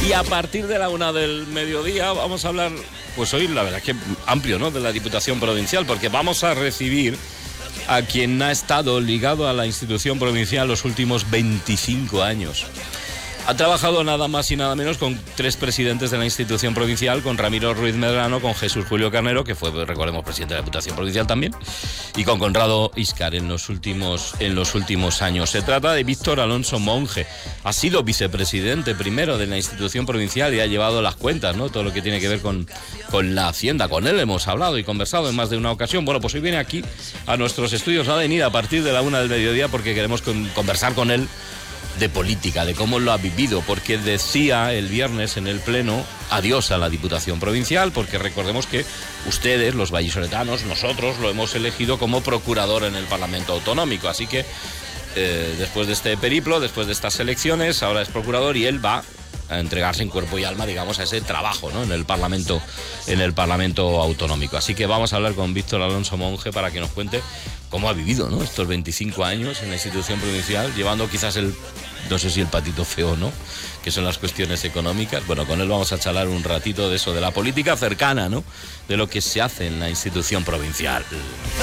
Y a partir de la 1 del mediodía vamos a hablar, pues hoy la verdad es que amplio, ¿no?, de la Diputación Provincial, porque vamos a recibir a quien ha estado ligado a la institución provincial los últimos 25 años. Ha trabajado nada más y nada menos con 3 presidentes de la institución provincial, con Ramiro Ruiz Medrano, con Jesús Julio Carnero, que fue, recordemos, presidente de la Diputación Provincial también, y con Conrado Íscar en los últimos años. Se trata de Víctor Alonso Monge. Ha sido vicepresidente primero de la institución provincial y ha llevado las cuentas, ¿no?, todo lo que tiene que ver con la Hacienda. Con él hemos hablado y conversado en más de una ocasión. Bueno, pues hoy viene aquí a nuestros estudios, va a venir a partir de la 1 del mediodía porque queremos conversar con él de política, de cómo lo ha vivido, porque decía el viernes en el Pleno adiós a la Diputación Provincial, porque recordemos que ustedes, los vallisoletanos, nosotros lo hemos elegido como procurador en el Parlamento Autonómico, así que después de este periplo, después de estas elecciones, ahora es procurador y él va a entregarse en cuerpo y alma, digamos, a ese trabajo, ¿no?, en el Parlamento Autonómico. Así que vamos a hablar con Víctor Alonso Monge para que nos cuente cómo ha vivido, ¿no?, estos 25 años en la institución provincial, llevando quizás no sé si el patito feo o no, que son las cuestiones económicas. Bueno, con él vamos a charlar un ratito de eso, de la política cercana, ¿no?, de lo que se hace en la institución provincial.